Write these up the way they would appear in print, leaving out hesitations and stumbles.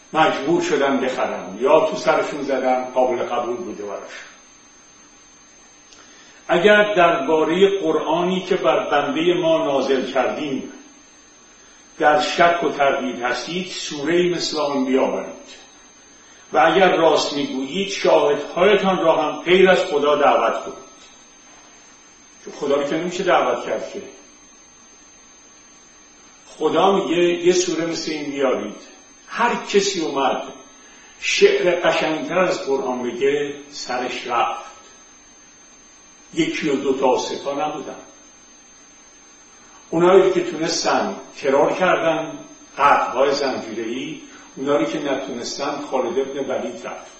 مجبور شدن بخرن یا تو سرشون زدن، قابل قبول بوده براش. اگر درباره قرآنی که بر بنده ما نازل کردیم در شک و تردید هستید، سوره‌ای مثل آن بیاورید و اگر راست میگویید شاهدهایتان را هم غیر از خدا دعوت کنید. چون خدا رو که نمیشه دعوت کرد که. خدا میگه یه سوره مثل این بیارید. هر کسی اومد شعر قشنگتر از قرآن بگه سرش رفت. یکی و دو تا و سه تا نبودن. اونایی که تونستن ترور کردن، قطعهای زنجیره‌ای، اونایی که نتونستن خالد ابن ولید رفت.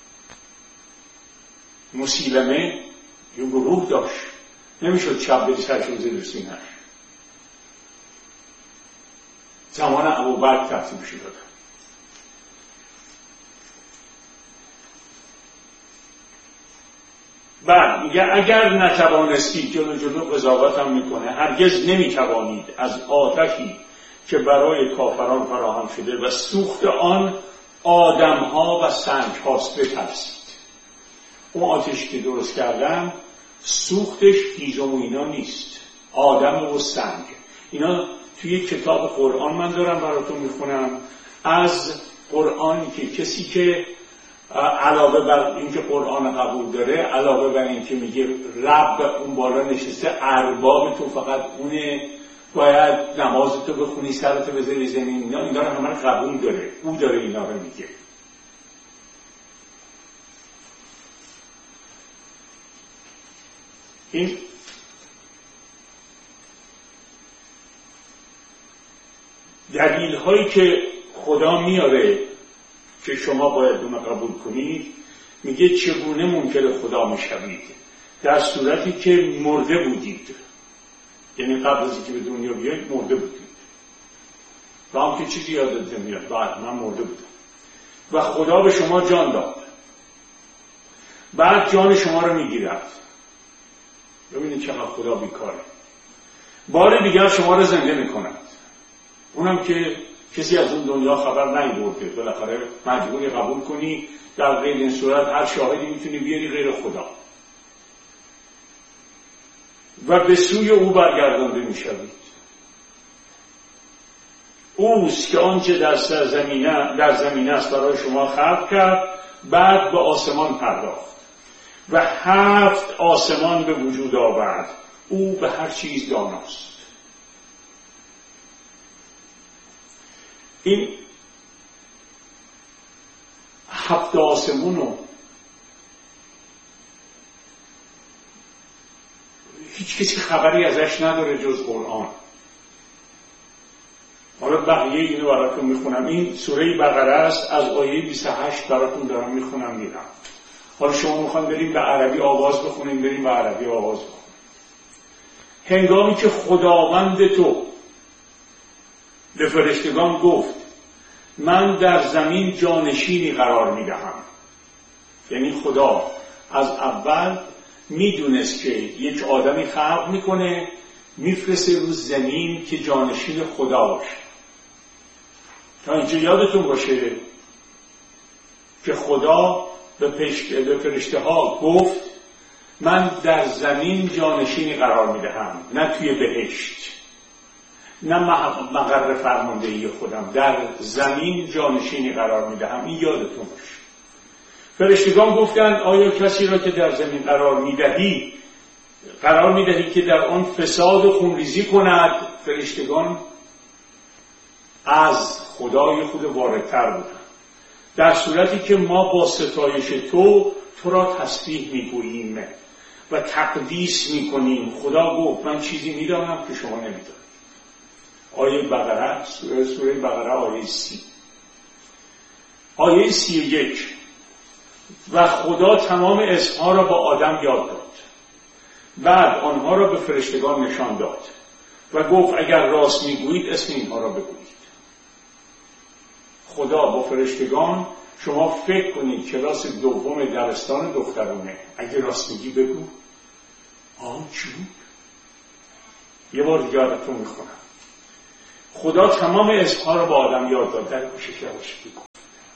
مسیلمه یه گروه داشت، نمیشد شب بری سرش رو زیر سینه‌اش. زمان ابوبکر ترتیب شده. بعد میگه اگر نتوانستید، جلو قضاوت هم میکنه، هرگز نمیتوانید از آتشی که برای کافران فراهم شده و سوخت آن آدمها و سنگ هاست بترسید. اون آتشی که درست کردن سوختش هیزم و اینا نیست، آدم و سنگ. اینا توی کتاب قرآن من دارم براتون میخونم، از قرآنی که کسی که علاوه بر اینکه قرآن قبول داره، علاوه بر اینکه میگه رب اون بالا نشسته، ارباب تو فقط اونه، باید نمازتو بخونی، سرتو بذاری زمین، اینا رو همه قبول داره، او داره اینا رو میگه. این دلیل هایی که خدا میاره که شما باید اون قبول کنید، میگه چگونه منکر خدا میشوید در صورتی که مرده بودید. یعنی قبل از اینکه به دنیا بیایید مرده بودید. و هم که چیزی یادت نمیاد، بعد من مرده بودم و خدا به شما جان داد، بعد جان شما رو میگیرد. ببینید چقدر خدا بیکاره. بار دیگر شما رو زنده میکند، اونم که کسی از اون دنیا خبر نمیبرده، بالاخره مجبوری قبول کنی. در غیر این صورت هر شاهدی میتونی بیاری غیر خدا. و به سوی او برگردانده میشوید. اوست که آنچه در زمینه است برای شما خلق کرد، بعد به آسمان پرداخت و 7 آسمان به وجود آورد. او به هر چیز داناست. این 7 آسمونو هیچ کسی خبری ازش نداره جز قرآن. حالا بقیه اینو براتون میخونم. این سوره بقره است، از آیه 28 براتون دارم میخونم میرم. حالا شما میخوان بریم به عربی آواز بخونیم، بریم به عربی آواز بخونیم. هنگامی که خداوند تو به فرشتگان گفت من در زمین جانشینی قرار میدهم، یعنی خدا از اول میدونست که یک آدمی خلق میکنه، میفرسته رو زمین که جانشین خدا باشه. تا اینجا یادتون باشه که خدا به فرشته ها گفت من در زمین جانشینی قرار میدهم، نه توی بهشت، نه مقر فرماندهی خودم، در زمین جانشینی قرار میدهم. این یادتون باشه. فرشتگان گفتند آیا کسی را که در زمین قرار میدهی که در آن فساد و خونریزی کند؟ فرشتگان از خدای خود واردتر بودند. در صورتی که ما با ستایش تو را تسبیح میگوییم و تقدیس میکنیم. خدا گفت من چیزی میدانم که شما نمیدانید. آیه بقره، سوره بقره آیه 30. آیه 31. و خدا تمام اسمها را با آدم یاد داد، بعد آنها را به فرشتگان نشان داد و گفت اگر راست میگویید اسم اینها را بگویید. خدا با فرشتگان، شما فکر کنید کلاس دوم دبستان دخترونه، اگه راست میگی بگو. چی بود؟ یه بار دیگه براتون میخونم. خدا تمام اسمها را با آدم یاد داد. در کوشش یواش بگو.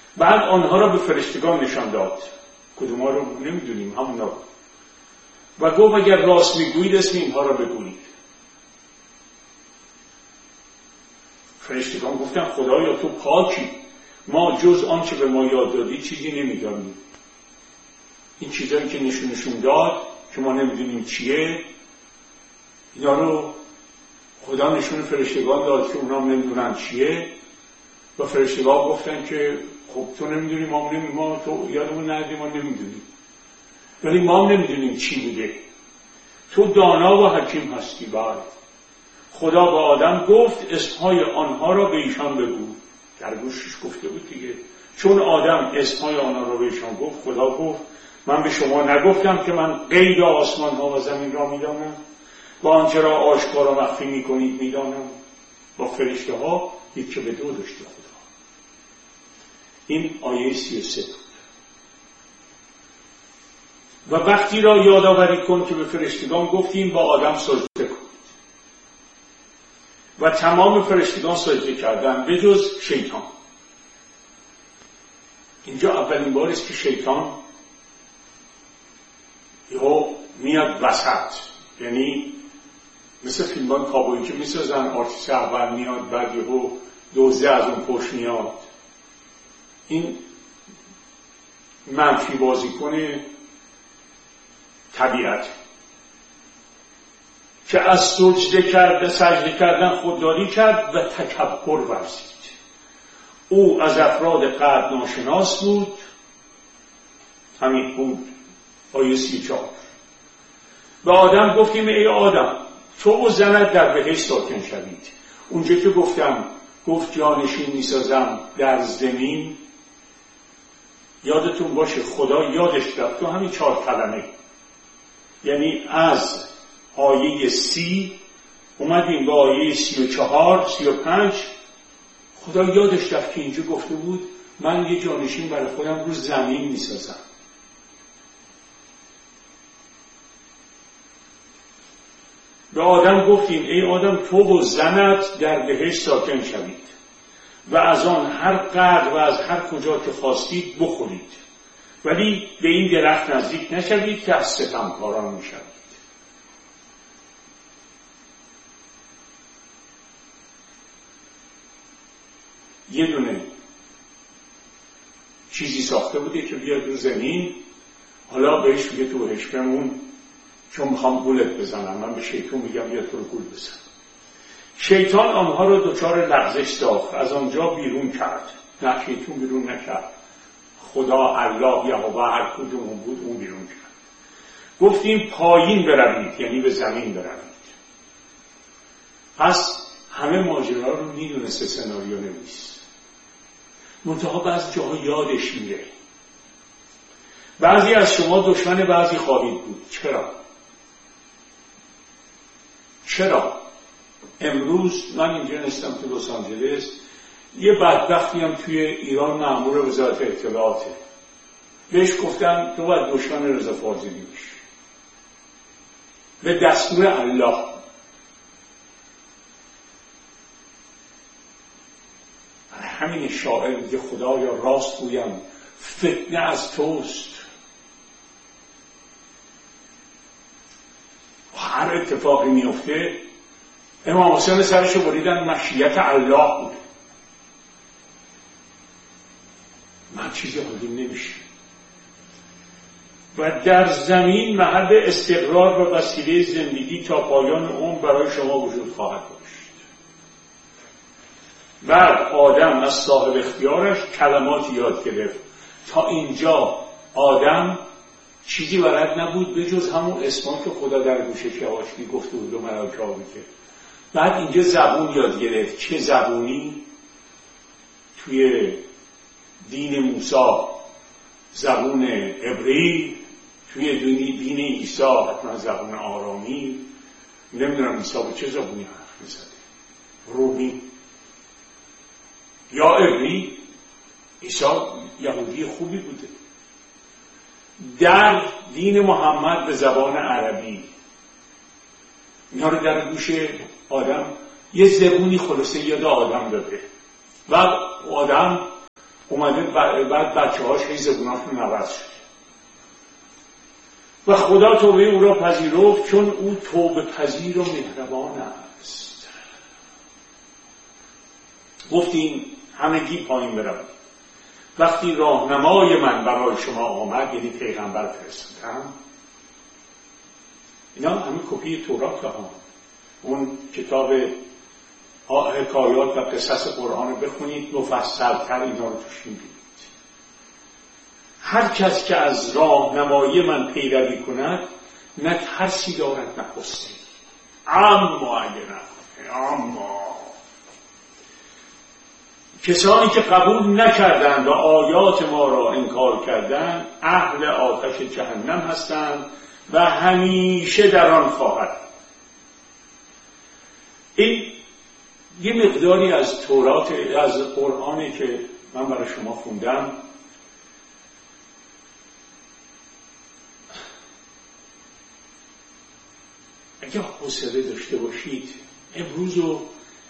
بعد آنها را به فرشتگان نشان داد. کدوم ها رو نمیدونیم، همون را. و گفت اگر راست میگویید اسم اینها را بگویید. فرشتگان گفتن خدایا تو پاکی، ما جز آنچه به ما یاد دادی چیزی نمیدانیم. این چیزایی که نشون داد که ما نمیدونیم چیه، اینا رو خدا نشون فرشتگان داد که اونا نمیدونن چیه. و فرشتگان گفتن که خب تو نمیدونی، ما تو یادمون ندی، ما نمیدونیم، ولی ما هم نمیدونیم چی بوده. تو دانا و حکیم هستی. بعد خدا به آدم گفت اسمهای آنها را به ایشان بگو. در گوشش گفته بود دیگه. چون آدم اسمهای آنها را به ایشان گفت، خدا گفت من به شما نگفتم که من غیب آسمان ها و زمین را میدانم و آنچه را آشکار و مخفی میکنید میدانم. با فرشته ها یک به دو داشته خدا. این آیه 33 بود. و وقتی را یادآوری کن که به فرشتگان گفتیم با آدم سجده کن. و تمام فرشتگان سجده کردن به جز شیطان. اینجا اولین بار است که شیطان میاد وسط. یعنی مثل فیلمان کابویی که میسازن، آرتیست اول میاد، بعد یهو دوزه از اون پشت میاد. این منفی بازیکن طبیعت که از سجده کردن خودداری کرد و تکبر ورزید. او از افراد قلب ناشناس بود. همین بود آیه 34. به آدم گفتیم ای آدم تو و زنت در بهشت ساکن شوید. اونجا که گفت جانشین میسازم در زمین، یادتون باشه خدا یادش رفت تو همین 4 کلمه، یعنی از آیه 30 اومدیم به آیه 34 35. خدا یادش رفت که اینجا گفته بود من یه جانشین برای خودم رو زمین میسازم. به آدم گفتیم ای آدم تو و زنت در بهشت ساکن شوید و از آن هر قدر و از هر کجا که خواستید بخورید، ولی به این درخت نزدیک نشوید که از ستمکاران میشوید. یه دونه چیزی ساخته بوده که بیاد رو زمین، حالا بهش میگه تو بهش بمون چون میخوام گولت بزنم. من به شیطان میگم بیا تو رو گول بزن. شیطان آنها رو دچار لغزش ساخت، از آنجا بیرون کرد. نه شیطان بیرون نکرد، خدا الله یهوه هر کدوم بود اون بیرون کرد. گفتیم پایین بروید، یعنی به زمین بروید. پس همه ماجرا رو میدونسته سناریو نویس، منتها بعضی جاها یادش میره. بعضی از شما دشمن بعضی خواهید بود. چرا؟ امروز من اینجا نستم تو لس آنجلس، یه بدبختی هم توی ایران مأمور وزارت اطلاعاته، بهش گفتن تو باید دشمن رضا فاضلی بشی به دستور الله. همین شاعر میگه خدایا راست گویم فتنه از توست. هر اتفاقی میفته امام حسین سرشو بریدن، مشیت الله بود. من چیزی حالیم نمیشه. و در زمین محل استقرار و وسیله زندگی تا پایان عمر برای شما وجود خواهد داشت. بعد آدم از صاحب اختیارش کلمات یاد گرفت. تا اینجا آدم چیزی بلد نبود به جز همون اسمان که خدا در گوشش یواش میگفت بود و ملائکه ها میگه. بعد اینجا زبون یاد گرفت. چه زبونی؟ توی دین موسی زبون عبری، توی دین عیسی حتما زبون آرامی. نمیدونم عیسی به چه زبونی حرف میزده، رومی یا عبری. عیسی یهودی خوبی بوده. در دین محمد به زبان عربی. اینا رو در گوش آدم یه زبونی خلاصه یاد آدم داده و آدم اومده بعد بچه هاش هی زبوناشون عوض شد و خدا توبه او را پذیرفت، چون او توبه پذیر و مهربان است. گفتیم همگی پایین بروید. وقتی راهنمای من برای شما آمد، یعنی پیغمبر فرستادم، اینا همین کپی تورات ها، اون کتاب حکایات و قصص قرآن رو بخونید، مفصل‌تر اینا رو توش می‌بینید. هر کس که از راهنمایی من پیروی کند، نه ترسی دارد نه غصه‌ای. اما اگه اما کسانی که قبول نکردند و آیات ما را انکار کردند، اهل آتش جهنم هستند و همیشه در آن خواهد. این یه مقداری از تورات، از قرآنی که من برای شما خوندم. اگه حوصله داشته باشید امروز رو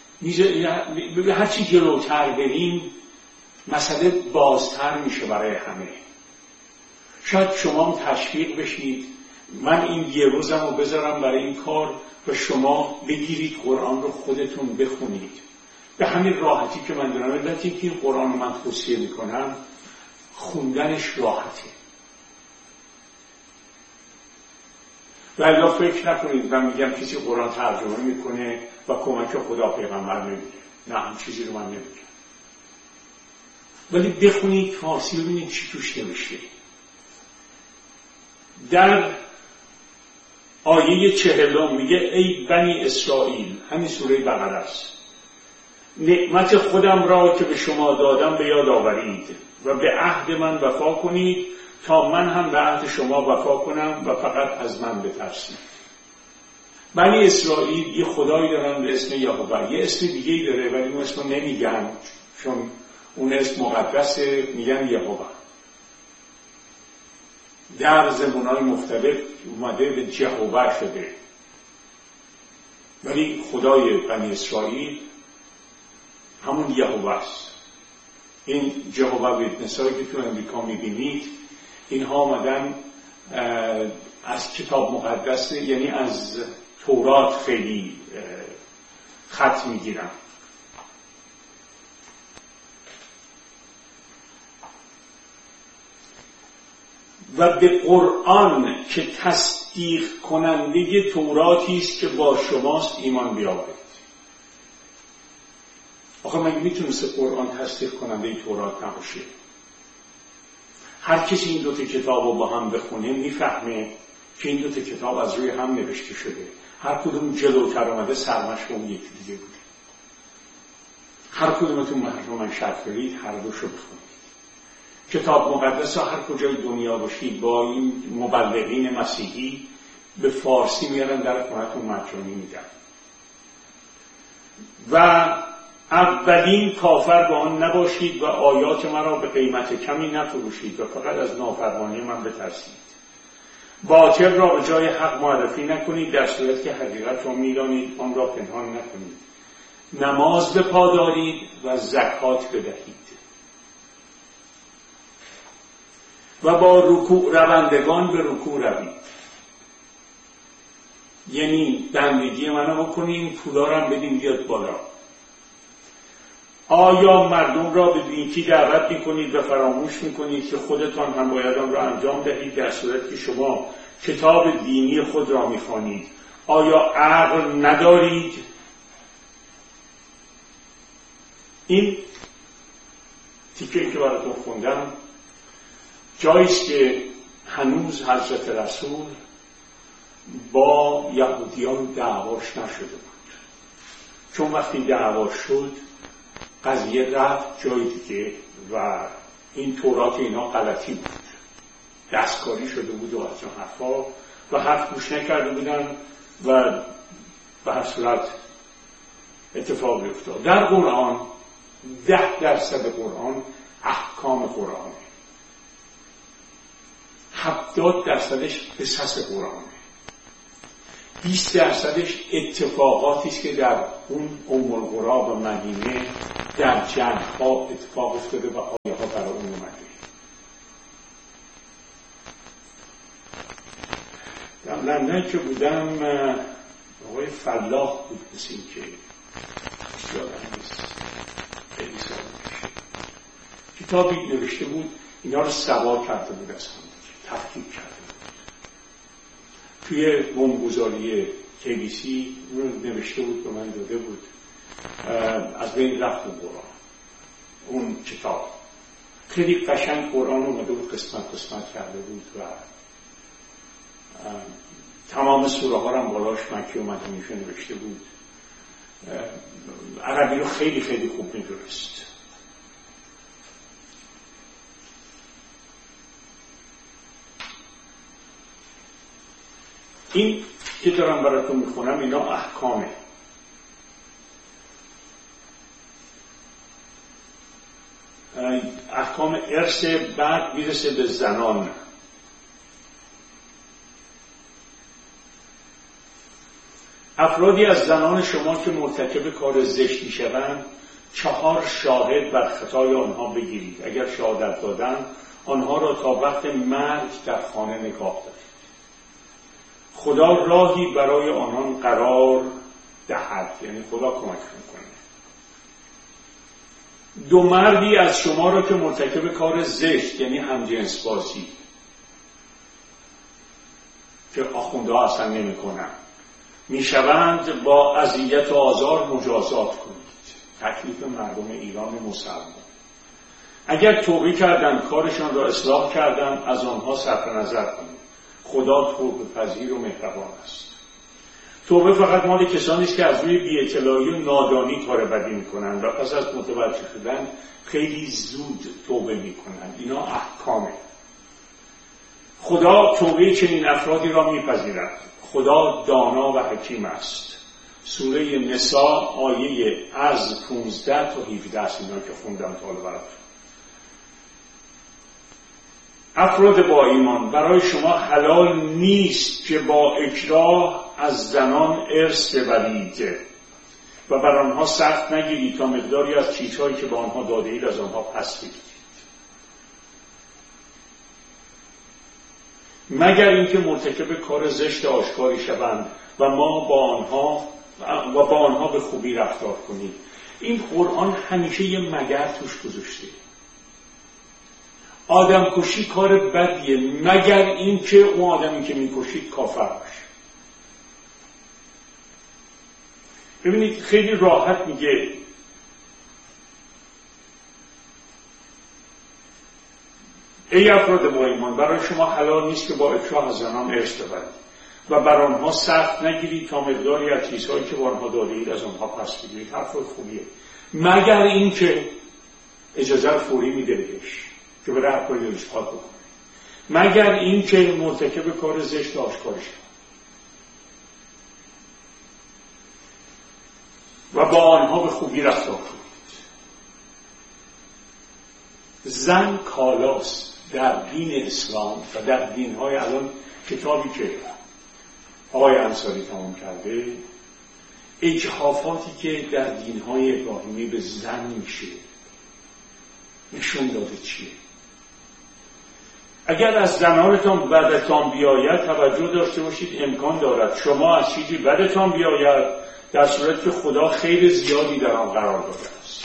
هرچی جلوتر بریم مسئله بازتر میشه برای همه. شاید شما هم تشویق بشید من این یه روزم رو بذارم برای این کار و شما بگیرید قرآن رو خودتون بخونید به همین راحتی که من دارم. البته که این قرآن رو من توصیه میکنم، خوندنش راحته. ولی فکر نکنید من میگم کسی قرآن ترجمه میکنه و کمک خدا پیغمبر نمیده. نه، هم چیزی رو من نمیگم. ولی بخونید فارسی ببینید چی توش نوشته. در آیه 40 میگه ای بنی اسرائیل، همین سوره بقره است، نعمت خودم را که به شما دادم به یاد آورید و به عهد من وفا کنید تا من هم به عهد شما وفا کنم و فقط از من بترسید. بنی اسرائیل یه خدایی دارن به اسم یهوه، یه اسم دیگه‌ای داره ولی اون اسم نمیگن چون اون اسم مقدسه، میگن یهوه. در زبان‌های مختلف اومده به جهوه شده، ولی خدای بنی اسرائیل همون یهوه است. این جهوه ویتنس‌هایی که تو امریکا میبینید اینها آمدن از کتاب مقدس، یعنی از تورات خیلی خط میگیرن. و به قرآن که تصدیق کننده توراتی است که با شماست ایمان بیاورید. آخه مگه میتونست قرآن تصدیق کننده تورات نباشه؟ هر کسی این دوتا کتاب رو با هم بخونه میفهمه که این دوتا کتاب از روی هم نوشته شده. هر کدوم جلوتر آمده سرمشق اون یکی دیگه بوده. هر کدومتون محروم شرط برید هر دوشو بخونید. کتاب مقدس ها هر کجای دنیا باشید با این مبلغین مسیحی به فارسی میارن در خونتون مجانی میدن و اولین کافر با آن نباشید و آیات مرا به قیمت کمی نفروشید و فقط از نافرمانی من بترسید. باطل را به جای حق معرفی نکنید در صورت که حقیقت را میدانید، آن را پنهان نکنید. نماز به پا دارید و زکات بدهید و با رکوع روندگان به رکوع روید. یعنی بندگی منو بکنین، پولارم بدین بیاد بالا. آیا مردم را به نیکی دعوت میکنید و فراموش میکنید که خودتان هم باید آن را انجام دهید در صورت که شما کتاب دینی خود را میخوانید؟ آیا عقل ندارید؟ این تیکه‌ای که براتون خوندم جاییست که هنوز حضرت رسول با یهودیان دعواش نشده بود، چون وقتی دعوا شد قضیه رفت جای دیگه و این تورات اینا غلطی بود، دستکاری شده بود و از اون حرفا و حرف گوش نکرده بودن و به هر صورت اتفاق افتاد. در قرآن 10% قرآن احکام قرآنه، 70% قصص قرآنه، 20% اتفاقاتی است که در اون ام القری و مدینه در جنگ ها اتفاق افتاده و آیه ها برای اون اومده. در لندن که بودم آقای فلاح بود، مثل این که یادم نیست، خیلی سال میشه، کتابی نوشته بود، اینا رو سوا کرده بود از هم دیگه، تفکیک کرده بود. توی بمبگذاری KBC رو نوشته بود، به من داده بود، از بین رفت اون کتاب. خیلی قشنگ قرآن اومده بود، قسمت قسمت کرده بود و تمام سوره ها رو هم بالاش مکی و مدنیشو نوشته بود. عربی رو خیلی خیلی خوب میدونست. این که دارم براتون میخونم اینا احکامه. احکام ارث، بعد میرسه به زنان. افرادی از زنان شما که مرتکب کار زشت میشوند 4 شاهد بر خطای آنها بگیرید. اگر شهادت دادند آنها را تا وقت مرگ در خانه نگاه دارید. خدا راهی برای آنان قرار دهد، یعنی خدا کمک میکنه. 2 مردی از شما را که مرتکب کار زشت، یعنی همجنس بازی که آخوندها اصلا نمی کنن، میشوند با اذیت و آزار مجازات کنید. تکلیف مردم ایران مسلمان. اگر توبه کردند، کارشان را اصلاح کردند، از آنها صرف نظر کنید. خدا توبه پذیر و مهربان است. توبه فقط مال کسانی است که از روی بی‌اطلاعی و نادانی کار بدی میکنند و پس از متوجه شدن خیلی زود توبه میکنند. اینا احکامه. خدا توبه چنین افرادی را میپذیرد. خدا دانا و حکیم است. سوره نساء آیه از 15 تا 17 است. اینا که خوندم تا حالا براتون. افراد با ایمان، برای شما حلال نیست که با اکراه از زنان ارث ببرید و بر آنها سخت نگیرید تا مقداری از چیزهایی که به آنها داده اید از آنها پس بگیرید، مگر اینکه مرتکب کار زشت آشکاری شوند و با آنها به خوبی رفتار کنید. این قرآن همیشه یه مگر توش گذاشته. آدم کشی کار بدیه مگر اینکه اون آدمی که میکشید کافر باشه. ببینید خیلی راحت میگه ای افراد با ایمان، برای شما حلال نیست که با اکراه از زنان ارث ببرید و بر آنها سخت نگیرید تا مقداری از چیزهایی که به آنها داده اید از آنها پس بگیرید. حرف خوبیه. مگر اینکه اجازه فوری میده بهش که بره هر کاری دلش خواهد بکنه، مگر اینکه مرتکب کار زشت آشکار شد و با آنها به خوبی رفتار کنید. زن کالاست در دین اسلام و در دین‌های الان. کتابی که آقای انصاری تمام کرده، اجحافاتی که در دین‌های ابراهیمی به زن میشه نشون داده چیه. اگر از زنانتان بدتان بیاید توجه داشته باشید، امکان دارد شما از چیزی بدتان بیاید در صورتی که خدا خیر زیادی در آن قرار داده است.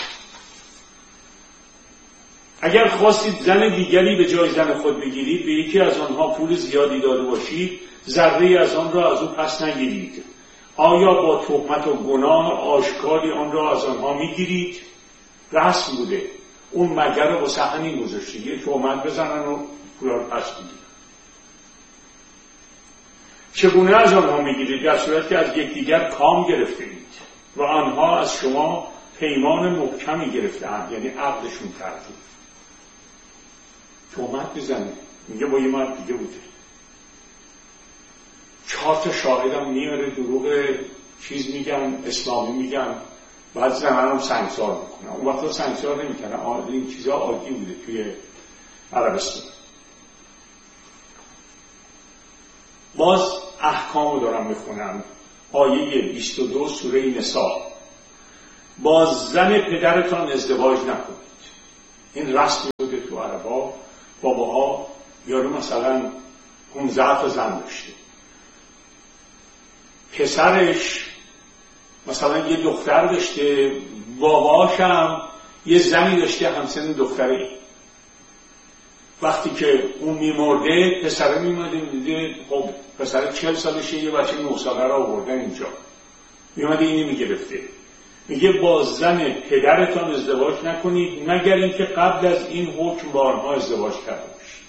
اگر خواستید زن دیگری به جای زن خود بگیرید، به یکی از آنها پول زیادی داده باشید، ذره از آن را از او پس نگیرید. آیا با تهمت و گناه آشکاری آن را از آنها میگیرید؟ رسم بوده. اون مگر رو واسه همین گذاشته، یه تهمت بزنن و پولا رو پس بگیرید. چگونه از آنها میگیرید؟ در صورتی که از یکدیگر کام گرفتید و آنها از شما پیمان محکمی گرفتند، یعنی عقدشون کردید. تهمت میزنه، میگه با یه مرد دیگه بوده، 4 تا شاهدم میاره، دروغ چیز میگن، اسلامی میگن، بعد زنان هم سنگسار میکنن. اون وقتا سنگسار نمیکنن، این چیزها عادی بوده توی عربستان. باز احکامو دارم میخونم. آیه 22 سوره نساء. با زن پدرتان ازدواج نکنید. این رسمی بوده تو عربا. باباها یارو مثلا 15 تا زن داشته، پسرش مثلا یه دختر داشته، باباش هم یه زنی داشته همسن دختره. وقتی که اون میمرده پسره میمده میده، خب پسره 40 سالشه، یه بچه 9 ساله را آوردن اینجا، میمده اینی میگرفته. میگه با زن پدرتان ازدواج نکنید مگر اینکه قبل از این حکم با آنها ازدواج کرده باشید.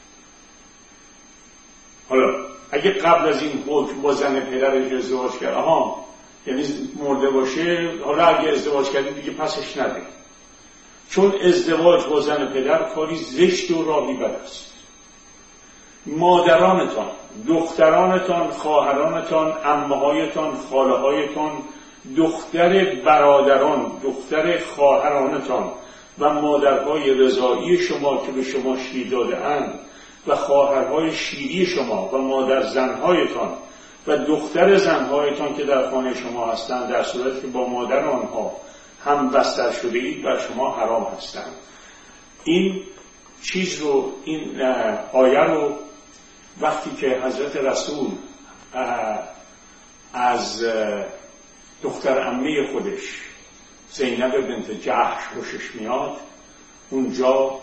حالا اگه قبل از این حکم با زن پدرش ازدواج کرد، یعنی مرده باشه، حالا اگه ازدواج کردید دیگه پسش نده، چون ازدواج با زن پدر کاری زشت و راهی بد است. مادرانتان، دخترانتان، خواهرانتان، عمه‌هایتان، خاله‌هایتان، دختر برادران، دختر خواهرانتان و مادرهای رضاعی شما که به شما شیر داده اند و خواهرهای شیری شما و مادر زنهایتان و دختر زنهایتان که در خانه شما هستند، در صورتی که با مادر آنها هم بستر شده اید، بر شما حرام هستند. این چیز رو، این آیه رو وقتی که حضرت رسول از دختر عمه خودش زینب بنت جحش خوشش میاد، اونجا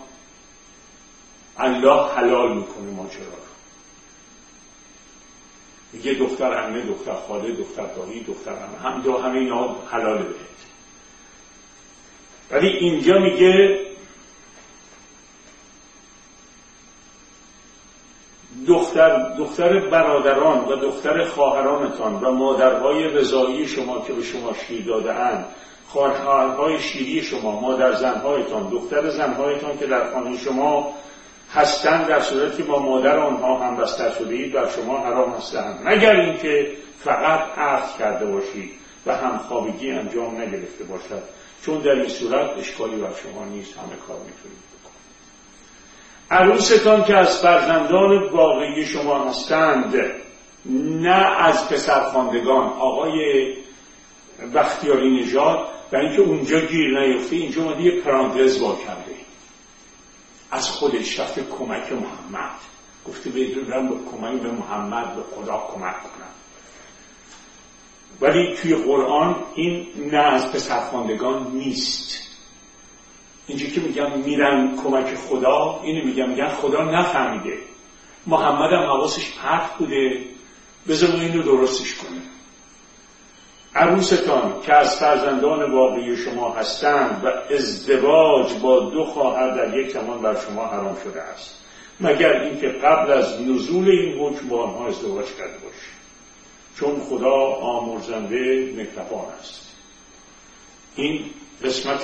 الله حلال میکنه ماجرا رو. میگه دختر عمه، دختر خاله، دختر دایی، دختر عمه، همه اینا حلاله بهت. ولی اینجا میگه دختر برادران و دختر خواهرانتان و مادرهای رضاعی شما که به شما شیر داده اند، خواهرهای شیری شما، مادر زنهایتان، دختر زنهایتان که در خانه شما هستند، در صورتی که با مادر آنها هم بستر شده اید، بر شما حرام هستند، مگر اینکه فقط عقد کرده باشید و همخوابگی انجام نگرفته باشد، چون در این صورت اشکالی بر شما نیست، همه کار میتونید. عروستان که از فرزندان واقعی شما هستند، نه از پسرخواندگان. آقای بختیاری نژاد برای اینکه اونجا گیر نیفته، اینجا اومده یه پرانتز وا کرده، از خودش رفته کمک محمد، گفته برم به کمک به محمد، به خدا کمک کنم. ولی توی قرآن این نه از پسرخواندگان نیست. اینجا که میگم میرن کمک خدا، اینو میگم خدا نفهمیده، محمد هم حواسش پرت بوده، بذار ما اینو درستش کنیم. عروستان که از فرزندان واقعی شما هستند و ازدواج با 2 خواهر در یک زمان بر شما حرام شده است، مگر اینکه قبل از نزول این حکم با آنها ازدواج کرده باشید، چون خدا آمرزنده مهربان است. این قسمت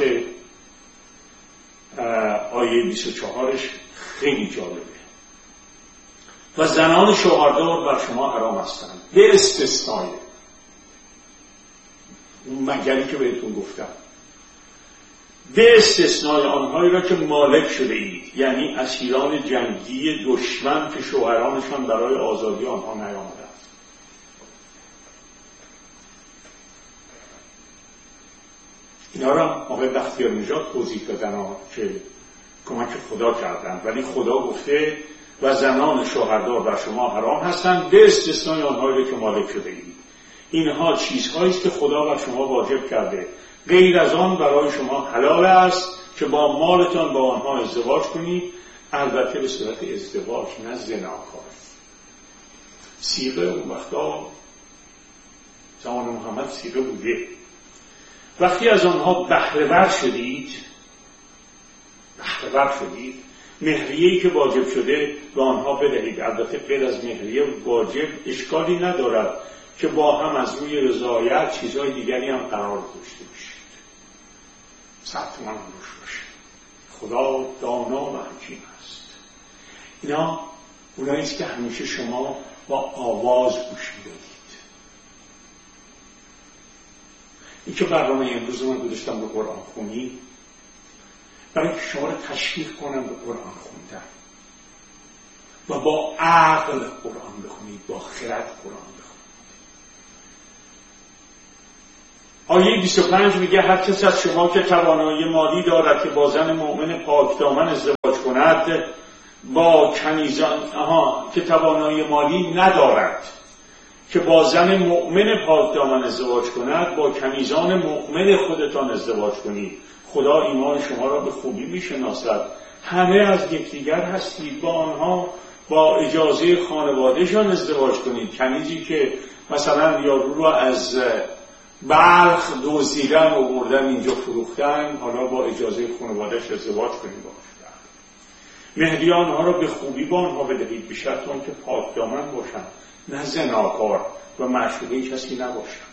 آیه 24ش خیلی جالبه. و زنان شوهردار بر شما حرام هستند به استثنای اون مگری که بهتون گفتم، به استثنای آنهایی را که مالک شده اید، یعنی اسیران جنگی دشمن که شوهرانشان برای آزادی آنها نیامدند. اینا را آقای بختیاری نژاد توضیح دادن که کمک خدا کردن، ولی خدا گفته و زنان شوهردار بر شما حرام هستند به استثنای آنهایی که مالک شده اید. اینها چیزهایی است که خدا بر شما واجب کرده، غیر از آن برای شما حلال است که با مالتان با آنها ازدواج کنید، البته به صورت ازدواج، نه زناکار. صیغه اون وقتا زمان محمد صیغه بوده. وقتی از آنها بهره ور شدید، مهریه‌ای که واجب شده به آنها بدهید. البته غیر از مهریه واجب اشکالی ندارد که با هم از روی رضایت چیزهای دیگری هم قرار داشته باشید. سطمان روش باشه. خدا دانا و حکیم است. اینا اوناییست که همیشه شما با آواز گوش میدادید. این که برنامه امروز من گذاشتم به قرآن خونی، برای اینکه شما رو تشویق کنم به قرآن خوندن و با عقل قرآن بخونید، با خرد قرآن بخونید. آیه 25 میگه هر کس از شما که توانایی مالی دارد که با زن مؤمن پاکدامن ازدواج کند با کنیزان که توانایی مالی ندارد که با زن مؤمن پاکدامن ازدواج کند با کنیزان مؤمن خودتان ازدواج کنید. خدا ایمان شما را به خوبی میشناسد. همه از یکدیگر هستید، با آنها با اجازه خانوادهشان ازدواج کنید. کنیزی که مثلا یارو رو از بلخ دزدیدن و بردن اینجا فروختن، حالا با اجازه خانوادهش ازدواج کنید باش. مهری آنها را به خوبی با آنها بدهید، به شرط آنکه پاکدامن باشند، نه زناکار و معشوقه کسی نباشند.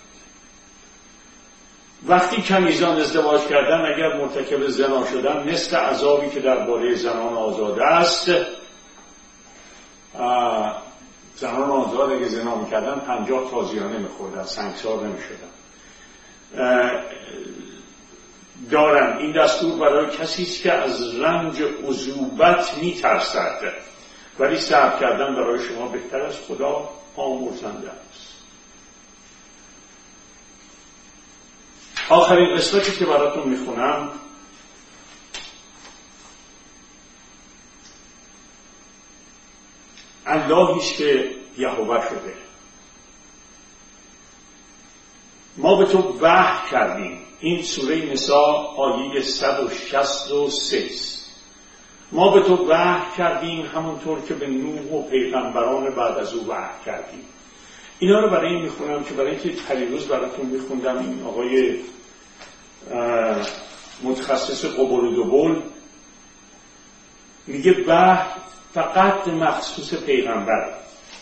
وقتی کنیزان ازدواج کردن اگر مرتکب زنا شدن، نصف عذابی که درباره زنان آزاده است، زنان آزاده اگه زنا میکردن 50 تازیانه میخوردن، سنگسار نمیشدن دارن. این دستور برای کسی است که از رنج عذوبت میترسد، ولی صبر کردن برای شما بهتر از خدا آمرزنده است. آخرین قسمتی که براتون میخونم اللهی است که یهوه شده. ما به تو وحی کردیم. این سوره نساء آیه 163 ما به تو وحی کردیم همونطور که به نوح و پیغمبران بعد از او وحی کردیم. اینا رو برای این میخونم که برای اینکه پریروز براتون میخوندم این آقای متخصص قبول و دبل میگه وحی فقط مخصوص پیغمبر.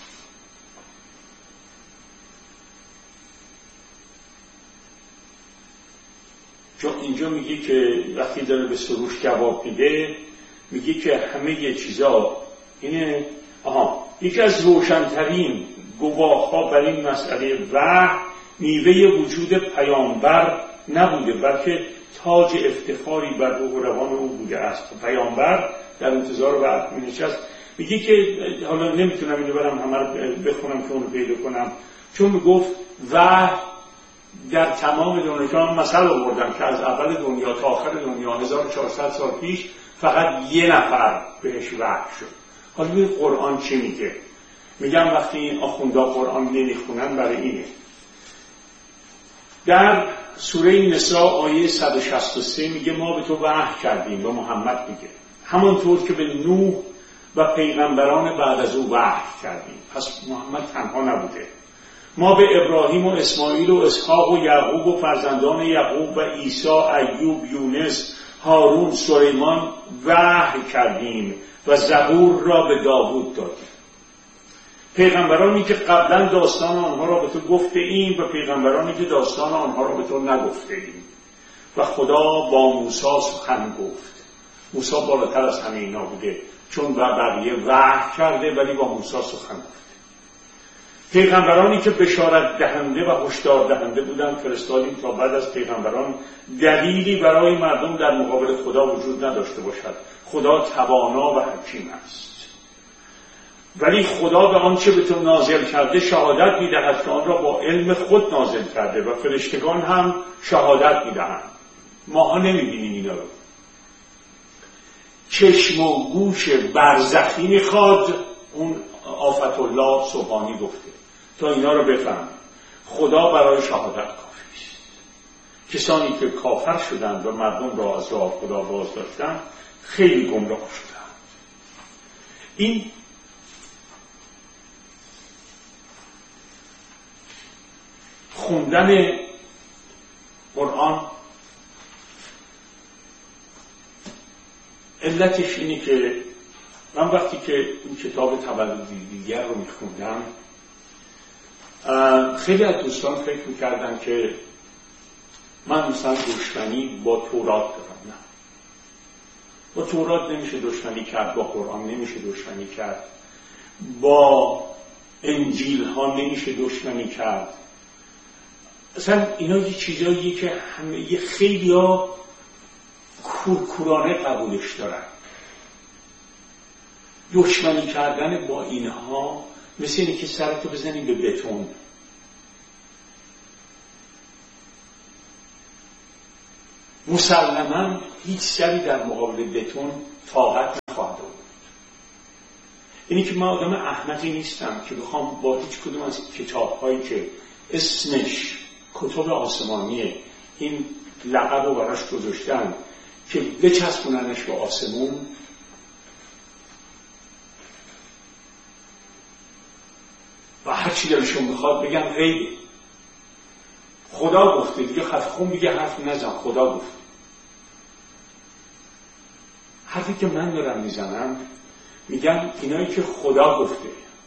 چون اینجا میگه که وقتی داره به سروش جواب میده میگه که همه یه چیزا اینه. یکی از روشنترین گواه‌ها بر این مسئله وحی میوه وجود پیامبر نبوده، بلکه تاج افتخاری بر روح و روان او بوده است. پیامبر در انتظار وحی مینشست. میگه که حالا نمیتونم اینو برم همه رو بخونم که اونو پیدا کنم، چون میگفت وحی در تمام دنیا مثل آوردم که از اول دنیا تا آخر دنیا 1400 سال پیش فقط یه نفر بهش وحی شد. حالا ببین قرآن چی میگه. میگم وقتی این آخوندا قرآن نمیخونن برای اینه. در سوره نساء آیه 163 میگه ما به تو وحی کردیم، به محمد میگه، همانطور که به نوح و پیغمبران بعد از او وحی کردیم. پس محمد تنها نبوده. ما به ابراهیم و اسماعیل و اسحاق و یعقوب و فرزندان یعقوب و عیسی، ایوب، یونس، هارون، سلیمان وحی کردیم و زبور را به داوود دادیم. پیغمبرانی که قبلا داستان آنها را به تو گفته ایم و پیغمبرانی که داستان آنها را به تو نگفته ایم. و خدا با موسی سخن گفت. موسی بالاتر از همه اینا بوده، چون بقیه وحی کرده ولی با موسی سخن گفت. پیغمبرانی که بشارت دهنده و هشدار دهنده بودند فرستادیم تا بعد از پیغمبران دلیلی برای مردم در مقابل خدا وجود نداشته باشد. خدا توانا و حکیم است. ولی خدا به آنچه به تو نازل کرده شهادت می‌دهد که آن را با علم خود نازل کرده و فرشتگان هم شهادت می‌دهند. ماها نمی‌بینیم اینا رو. چشم و گوش برزخی می‌خواد. اون آفت الله سبحانی گفته تا اینا رو بفهم. خدا برای شهادت کافی است. کسانی که کافر شدند و مردم را از راه خدا باز داشتند خیلی گمراه شدند. این خوندن قرآن علتش اینه که من وقتی که این کتاب تولدی دیگر رو میخوندم خیلی از دوستان فکر میکردن که من مثلا دشمنی با تورات دارم. نه، با تورات نمیشه دشمنی کرد، با قرآن نمیشه دشمنی کرد، با انجیل ها نمیشه دشمنی کرد. اصلا اینا یه چیزاییه که همه خیلی ها کورکورانه قبولش دارن. دشمنی کردن با اینها مثل اینه که سرتو بزنی به بتون. مسلماً هیچ سری در مقابل بتون طاقت نخواهد آورد. اینی که من آدم احمقی نیستم که بخوام با هیچ کدوم از کتاب‌هایی که اسمش کتب آسمانیه این لقب رو براش گذاشتن که بچسبوننش به آسمون، و هر چی دلشون بخواد بگن غیبه. خدا گفته دیگه، خون دیگه حرف نزن، خدا گفته. حرفی که من دارم میزنم میگم اینایی که خدا گفته،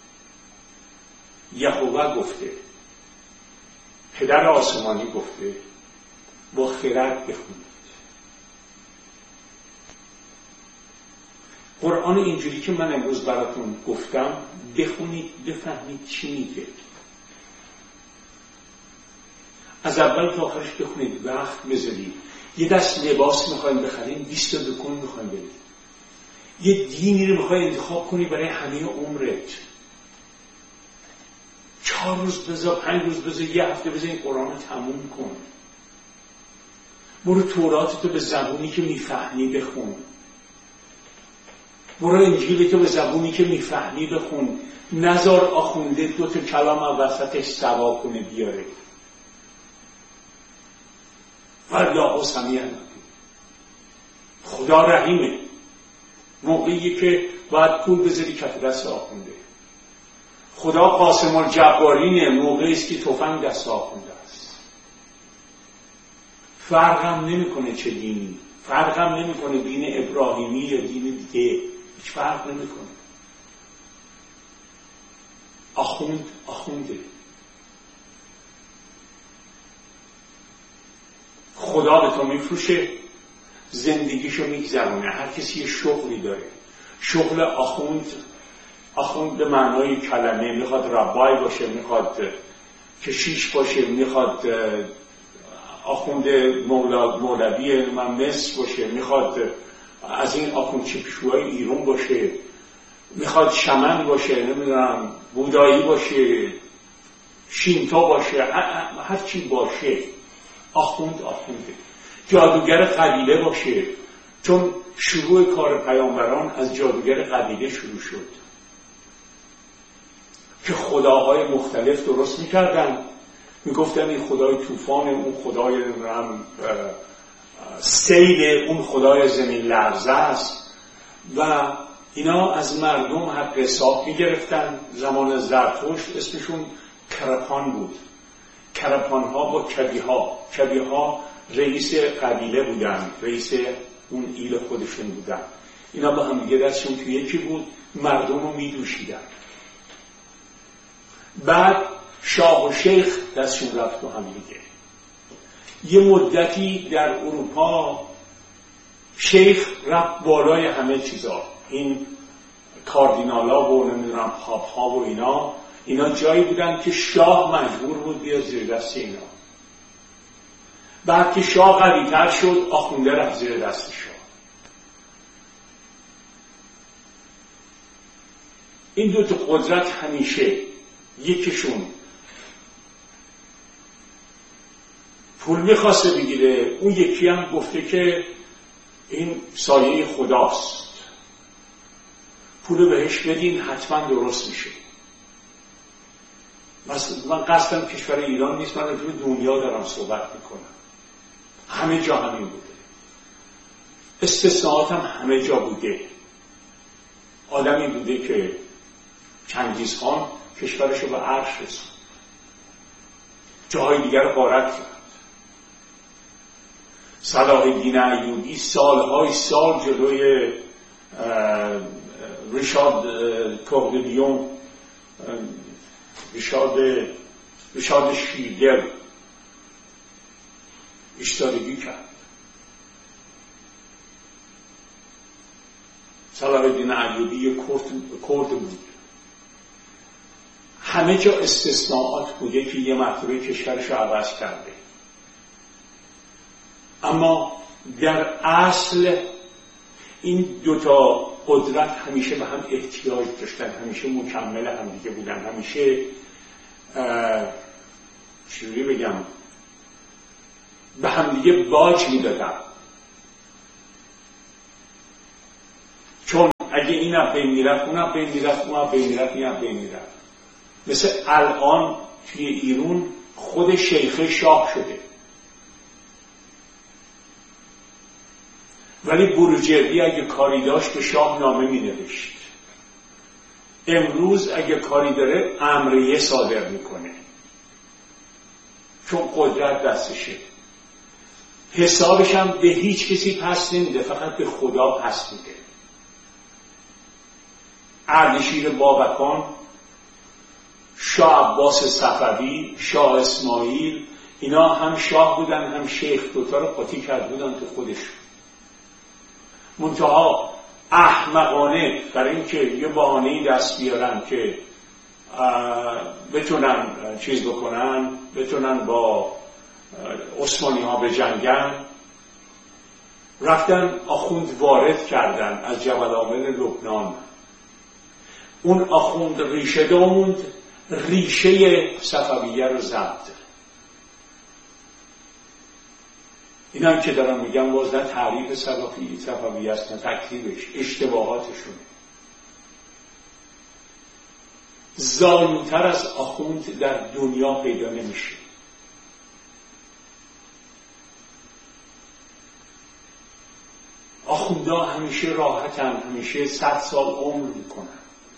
یهوه گفته، پدر آسمانی گفته، با خرد بخونید. قرآن اینجوری که من امروز براتون گفتم بخونید، بفهمید چی میگه. از اول تا آخرش بخونید، وقت بذارید. یه دست لباس میخواین بخرین، 20 دکون میخواین برید. یه دینی رو میخوای انتخاب کنی برای همه عمرت. 4 روز بذار، 5 روز بذار، یه هفته بذار این قرآن رو تموم کن. برو توراتتو به زبونی که میفهمی بخون. برو انجیلتو به زبونی که میفهمی بخون. نزار آخونده 2 تا کلام وسطش سوا کنه بیاره. والله سمیع علیم. خدا رحیمه. موقعی که باید پول بذاری کف دست آخونده. خدا قاسم الجبارینه. موقعی است که تفنگ دست آخونده است. فرقم نمیکنه چه دینی، فرقم نمیکنه دین ابراهیمی یا دین دیگه، هیچ فرق نمیکنه. آخونده. خدا به تو میفروشه، زندگیشو میگذرونه. هر کسی یه شغلی داره. شغل آخوند به معنای کلمه، میخواد ربای باشه، میخواد کشیش باشه، میخواد آخوند مولوی مصر باشه، میخواد از این آخوند چپشوهای ایران باشه، میخواد شمن باشه، نمیدونم بودایی باشه، شینتو باشه، هر چی باشه. آخونده. جادوگر قبیله باشه، چون شروع کار پیامبران از جادوگر قبیله شروع شد که خداهای مختلف درست میکردن. میگفتن این خدای طوفان، اون خدای سیل، اون خدای زمین لرزه است و اینا از مردم حق حساب میگرفتن. زمان زرتشت اسمشون کرپان بود. کرپان ها با کبی ها رئیس قبیله بودن، رئیس اون ایل خودشون بودن. اینا با هم دیگه دستشون توی یکی بود، مردم رو میدوشیدن. بعد شاه و شیخ دستشون رفت با هم دیگه. یه مدتی در اروپا شیخ رفت بالای همه چیزا. این کاردینالا و نمیدونم پاپ ها و اینا جایی بودن که شاه مجبور بود بیاد زیر دست اینا. بعد که شاه قوی‌تر شد، آخونده رفت زیر دست شاه. این 2 تا قدرت همیشه، یکیشون پول میخواسته بگیره، اون یکی هم گفته که این سایه خداست، پول بهش بدین حتما درست میشه. من قصدم کشور ایران نیست، من توی دنیا دارم صحبت میکنم. همه جا همین بوده. استثناءات هم همه جا بوده. آدمی بوده که چنگیز خان کشورش رو به عرش رسوند، جاهای دیگر رو غارت کرد. صلاح الدین ایوبی سالهای سال جلوی ریشارد کوردلیون، ریشارد شیرگر ایستادگی کرد. صلاح الدین ایوبی یک کرد بود. همه جا استثناءات بوده که یه مرتبه کشورش رو عوض کرده، اما در اصل این 2 تا قدرت همیشه به هم احتیاج داشتن، همیشه مکمل هم دیگه بودن، همیشه چجوری بگم به هم دیگه باج میدادن. اگه این اب بین میرفت اون اب بین میرفت اون اب بین میرفت این اب بین میرفت. مثل الان توی ایران خود شیخه شاه شده، ولی بروجردی اگه کاری داشت به شاه نامه می نوشت. امروز اگه کاری داره امریه صادر میکنه چون قدرت دستشه. حسابش هم به هیچ کسی پس نمیده، فقط به خدا پس میده. اردشیر بابکان، شاه عباس صفوی، شاه اسماعیل، اینا هم شاه بودن هم شیخ، دوتا رو قاطی کرد بودن تو خودشون. منتها احمقانه برای اینکه یه بهانه‌ای دست بیارن که بتونن چیز بکنن، بتونن با عثمانی ها بجنگن، رفتن آخوند وارد کردن از جبل عامل لبنان. اون آخوند ریشه داموند، ریشه صفویه رو زد. اینا که دارم میگم باز نه تعریف صفویه است نه تکذیبش، اشتباهاتشون. ظالم‌تر از آخوند در دنیا پیدا نمیشه. آخوندا همیشه راحتن، همیشه 100 سال عمر میکنن.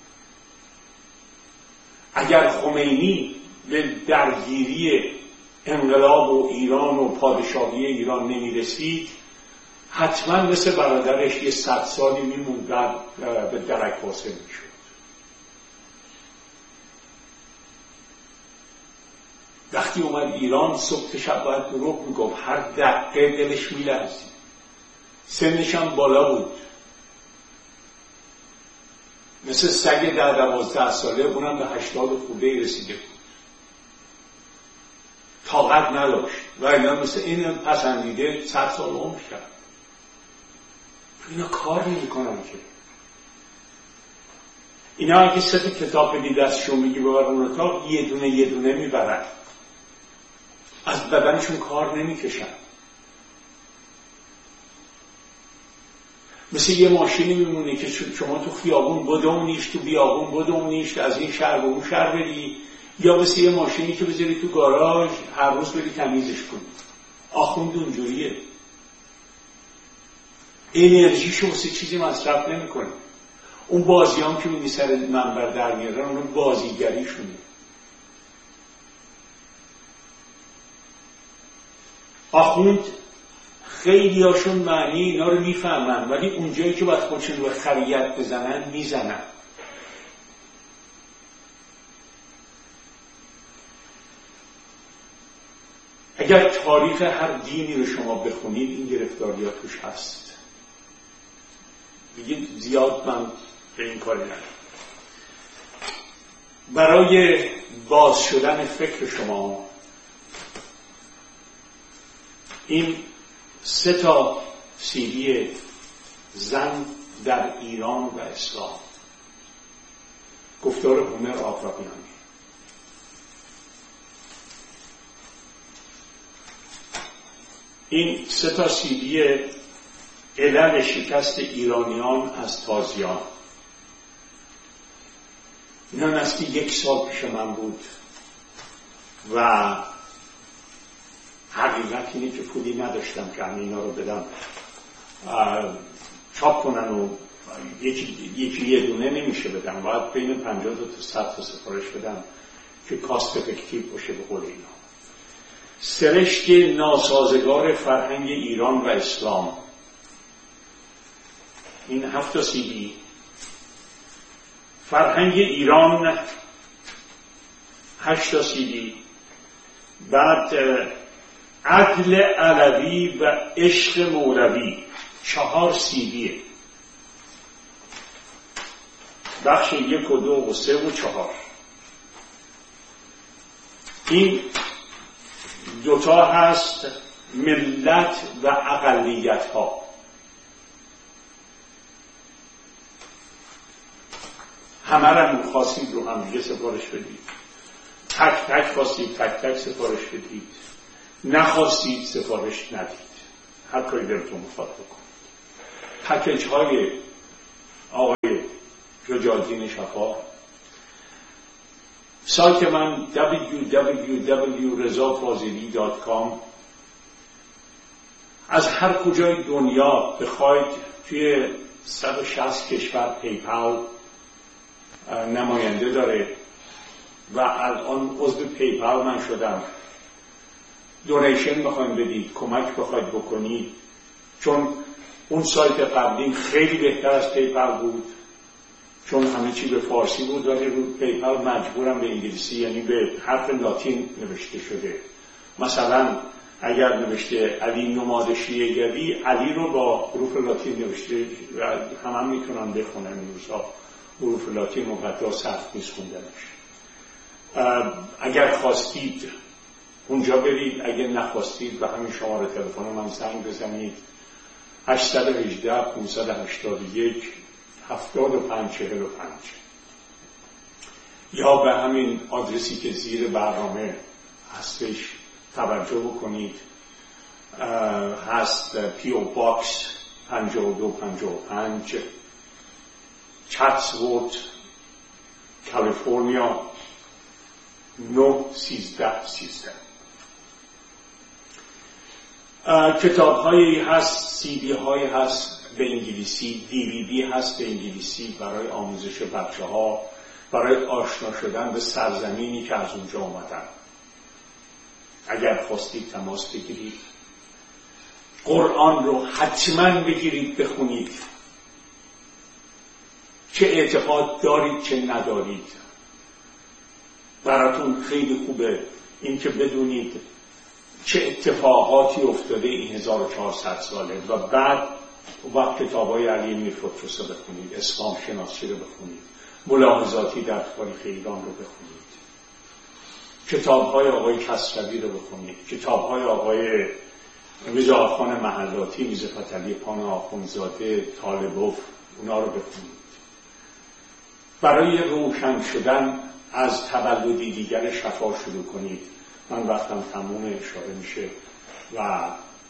اگر خمینی به درگیری انقلاب و ایران و پادشاهی ایران نمیرسید، حتما مثل برادرش یه 100 سالی میموند به درک واصل میشد. وقتی اومد ایران صبح شب باید دروغ میگفت، هر دقیقه دلش میلرزید. سنش هم بالا بود، مثل سگ 10-12 ساله، اونم به 80 خورده رسیده بود. طاقت نداشت و اینا مثل این پسندیده 100 سال عمر کرد. اینا کار نمی کنن که. اینا اگه 3 کتاب بدی دستشون میگی ببر اون اتاق، یه دونه میبرن، از بدنشون کار نمیکشن. مثل یه ماشینی میمونه که شما تو خیابون بدونیش، تو بیابون بدونیش، از این شهر به اون شهر بری، یا مثل یه ماشینی که بذاری تو گاراژ هر روز بری تمیزش کنی. آخوند اونجوریه، انرژیشو واسه چیزی مصرف نمیکنه. اون بازیام که میگی سر منبر در میارن، اون بازیگریشونه. آخوند خیلی هاشون معنی اینا رو میفهمن، ولی اونجایی که باید خودشون رو خریت بزنن میزنن. اگر تاریخ هر دینی رو شما بخونید این گرفتاری‌ها توش هست. دیگه زیاد من به این کاری ندارم. برای باز شدن فکر شما این 3 CD زن در ایران و اسلام، گفتار هومر آفاقیانی. این 3 CD علل شکست ایرانیان از تازیان. اینا نزدیک 1 سال پیش من بود و حقیقت اینه که پولی نداشتم که همه اینا رو بدم چاپ کنن و یکی یه دونه نمیشه بدم، باید بین 50 تا 100 تا سفارش بدم که کاست افکتیو باشه به قول اینا. سرشت ناسازگار فرهنگ ایران و اسلام، این 7 CD. فرهنگ ایران 8 CD. بعد عدل علوی و عشق مولوی 4 CD. بخش 1 و 2 و 3 و 4. این 2 هست ملت و اقلیت ها. همه را خواستید رو هم دیگه سفارش بدید، تک تک خواستید تک تک سفارش بدید، نخواستید سفارش ندید، هر کاری دلتون میخواد بکنید. پکیج های آقای مجاهدین شفا. سایت من www.rezafazili.com. از هر کجای دنیا بخواید توی 160 کشور پیپال نماینده داره و الان عضو پیپال من شدم. دونیشن بخواید بدید، کمک بخواید بکنید، چون اون سایت قبلی خیلی بهتر از پیپال بود، چون همه چی به فارسی بود، ولی رو پیپال مجبورم به انگلیسی، یعنی به حرف لاتین نوشته شده. مثلا اگر نوشته علی نماد شیعه‌گری، علی رو با حروف لاتین نوشته و هم میتونن بخونن این روزها. حروف لاتین مقدار سخت نیست خوندنش. اگر خواستید اونجا برید، اگر نخواستید به همین شماره تلفن من زنگ بزنید 818 581 7545 یا به همین آدرسی که زیر برنامه هستش توجه بکنید. هست پیو باکس 5255 چاتسورت کالیفرنیا 91313. کتاب هایی هست، سی دی هایی هست به انگلیسی، DVD هست به انگلیسی برای آموزش بچه ها، برای آشنا شدن به سرزمینی که از اونجا اومدن. اگر خواستید تماس بگیرید. قرآن رو حتما بگیرید بخونید، چه اعتقاد دارید چه ندارید. براتون خیلی خوبه این که بدونید چه اتفاقاتی افتاده این 1400 ساله و بعد وقت کتابای علی میرپطرس رو بخونید، اسلام شناسی رو بخونید، ملاحظاتی در تاریخ ایران رو بخونید، کتاب‌های آقای کسروی رو بخونید، کتاب‌های آقای میرزاخان محلاتی، میرزا فتحعلی خان آخوندزاده، طالبوف، اونا رو بخونید. برای روشن شدن از تولدی دیگر شفا شروع کنید. من وقتم تموم اشاره میشه و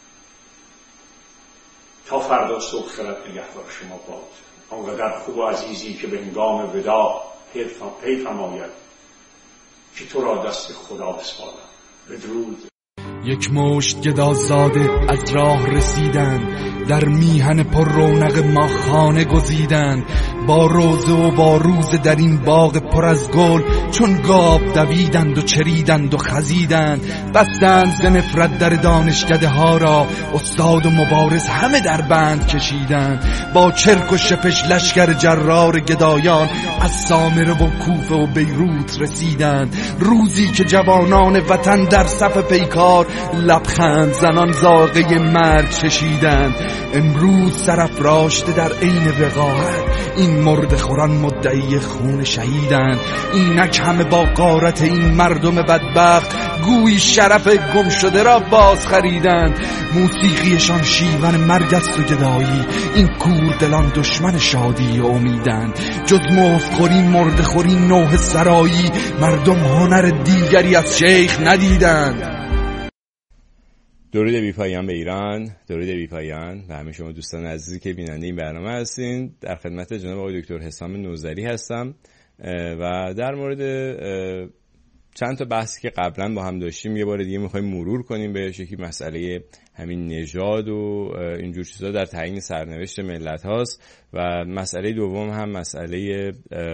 تا فردا صبح خیرت نگهدار شما باد. آنقدر خوب و عزیزی که به هنگام وداع پی فرماید که تو را دست خدا بسپارم. بدرود. یک مشت گدازاده از راه رسیدند، در میهن پر رونق ما خانه گزیدند. با روزه و با روزه در این باغ پر از گل، چون گاو دویدند و چریدند و خزیدند. بستند ز نفرت در دانشکده ها را، استاد و مبارز همه در بند کشیدند. با چرک و شپش لشکر جرار گدایان، از سامره و کوفه و بیروت رسیدند. روزی که جوانان وطن در صف پیکار، لبخند زنان زاغه مرگ چشیدند. امروز سرافراشته در عین وقاحت، این مرد خوران مدعی خون شهیدند. اینک همه با غارت این مردم بدبخت، گویی شرف گم شده را باز خریدند. موسیقیشان شیون مرگ است و گدایی، این کور دلان دشمن شادی و امیدند. جز مفت خوری مرد خوری نوح سرایی، مردم هنر دیگری از شیخ ندیدند. درود بی پایان به ایران، درود بی پایان و همه شما دوستان عزیزی که بیننده این برنامه هستین. در خدمت جناب آقای دکتر حسام نوذری هستم و در مورد چند تا بحثی که قبلا با هم داشتیم یه بار دیگه می‌خوایم مرور کنیم بهش. یکی مسئله همین نژاد و اینجور چیزا در تعیین سرنوشت ملت هاست و مسئله دوم هم مسئله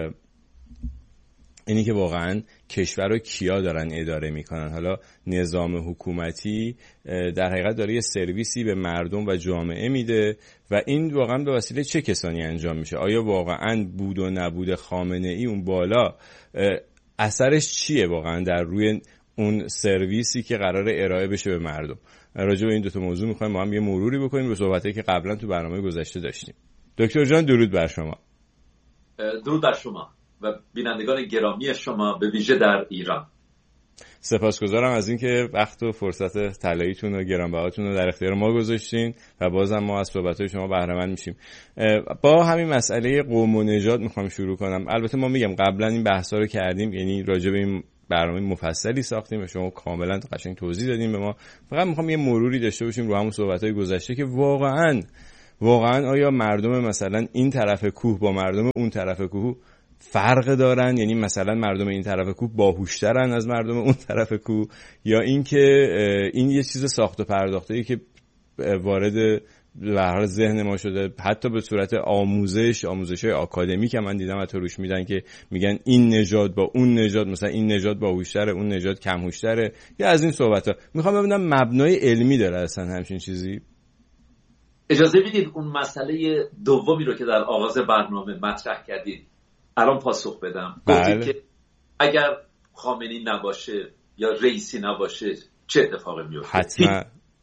اینی که واقعا کشور رو کیا دارن اداره میکنن. حالا نظام حکومتی در حقیقت داره یه سرویسی به مردم و جامعه میده و این واقعا به وسیله چه کسانی انجام میشه؟ آیا واقعا بود و نبود خامنه ای اون بالا اثرش چیه واقعا در روی اون سرویسی که قرار ارائه بشه به مردم؟ راجع به این دو تا موضوع میخوایم با هم یه مروری بکنیم به صحبتایی که قبلا تو برنامه گذشته داشتیم. دکتر جان درود بر شما. درود بر شما و بینندگان گرامی شما به ویژه در ایران. سپاسگزارم از اینکه وقت و فرصت طلاییتون و گرانبهاتون رو در اختیار ما گذاشتین و بازم ما از صحبت‌های شما بهره مند میشیم. با همین مسئله قوم و نژاد میخوام شروع کنم. البته ما میگم قبلا این بحثا رو کردیم، یعنی راجع به این برنامه مفصلی ساختیم و شما کاملا قشنگ توضیح دادیم به ما. فقط میخوام یه مروری داشته باشیم رو همون صحبت‌های گذشته که واقعا آیا مردم مثلا این طرف کوه با مردم اون طرف کوه فرق دارن؟ یعنی مثلا مردم این طرف کوه باهوشترن از مردم اون طرف کوه، یا اینکه این یه چیز ساخت و پرداخته‌ای که وارد به هر حال ذهن ما شده، حتی به صورت آموزش‌های آکادمیک من دیدم حتی روش میدن که میگن این نژاد با اون نژاد، مثلا این نژاد باهوش‌تره اون نژاد کم هوش‌تره، یا از این صحبت‌ها. میخوام ببینم مبنای علمی داره اصلا همچین چیزی؟ اجازه بدید اون مسئله دومی رو که در آغاز برنامه مطرح کردید الان پاسخ بدم. گفتید که اگر خامنه‌ای نباشه یا رئیسی نباشه چه اتفاقی میفته؟ حتما